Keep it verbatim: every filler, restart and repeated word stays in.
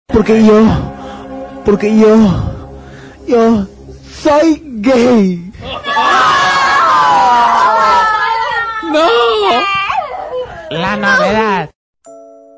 Porque yo, porque yo, yo soy gay. ¡No! La novedad.